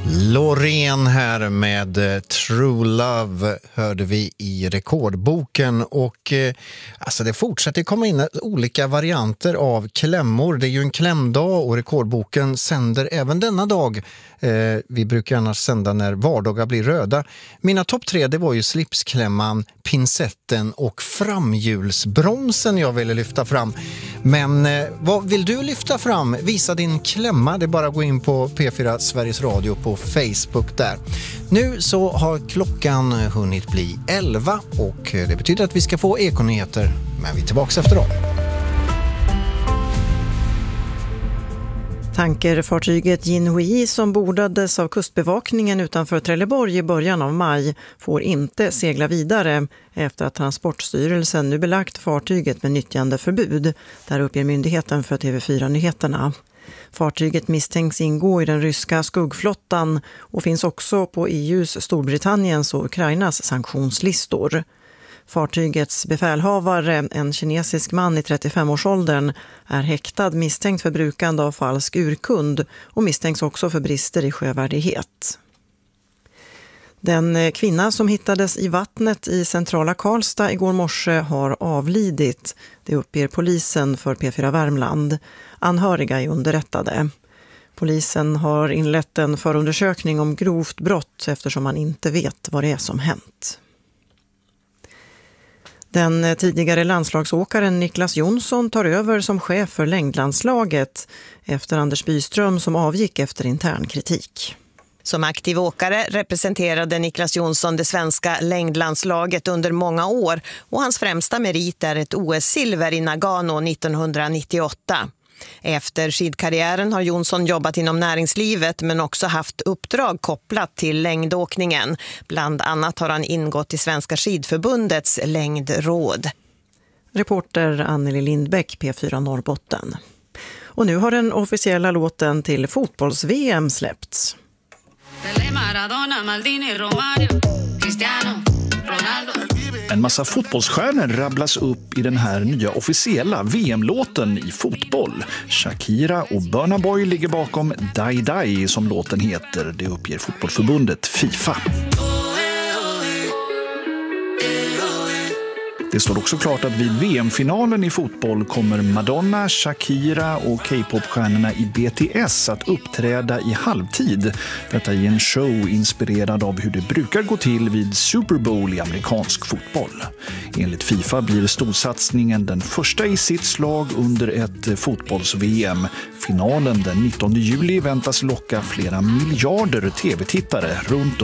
Loreen här med True Love hörde vi i rekordboken och alltså det fortsätter komma in olika varianter av klämmor. Det är ju en klämdag och rekordboken sänder även denna dag. Vi brukar annars sända när vardagar blir röda. Mina topp 3 det var ju slipsklämman, pincetten och framhjulsbromsen jag ville lyfta fram. Men vad vill du lyfta fram? Visa din klämma. Det är bara att gå in på P4 Sveriges Radio på Facebook där. Nu så har klockan hunnit bli 11 och det betyder att vi ska få ekonyheter. Men vi är tillbaka efter dem. Tankerfartyget Jinhui som bordades av kustbevakningen utanför Trelleborg i början av maj får inte segla vidare efter att Transportstyrelsen nu belagt fartyget med nyttjandeförbud. Där uppger myndigheten för TV4-nyheterna. Fartyget misstänks ingå i den ryska skuggflottan och finns också på EUs, Storbritanniens och Ukrainas sanktionslistor. Fartygets befälhavare, en kinesisk man i 35-årsåldern, är häktad misstänkt för brukande av falsk urkund och misstänks också för brister i sjövärdighet. Den kvinna som hittades i vattnet i centrala Karlstad igår morse har avlidit. Det uppger polisen för P4 Värmland. Anhöriga är underrättade. Polisen har inlett en förundersökning om grovt brott eftersom man inte vet vad det är som hänt. Den tidigare landslagsåkaren Niklas Jonsson tar över som chef för längdlandslaget efter Anders Byström som avgick efter intern kritik. Som aktiv åkare representerade Niklas Jonsson det svenska längdlandslaget under många år och hans främsta merit är ett OS-silver i Nagano 1998. Efter skidkarriären har Jonsson jobbat inom näringslivet men också haft uppdrag kopplat till längdåkningen. Bland annat har han ingått i Svenska skidförbundets längdråd. Reporter Anneli Lindbäck, P4 Norrbotten. Och nu har den officiella låten till fotbolls-VM släppts. En massa fotbollsstjärnor rabblas upp i den här nya officiella VM-låten i fotboll. Shakira och Burna Boy ligger bakom Die Die som låten heter. Det uppger fotbollförbundet FIFA. Det står också klart att vid VM-finalen i fotboll kommer Madonna, Shakira och K-pop-stjärnorna i BTS att uppträda i halvtid. Detta är en show inspirerad av hur det brukar gå till vid Super Bowl i amerikansk fotboll. Enligt FIFA blir storsatsningen den första i sitt slag under ett fotbolls-VM. Finalen den 19 juli väntas locka flera miljarder tv-tittare runt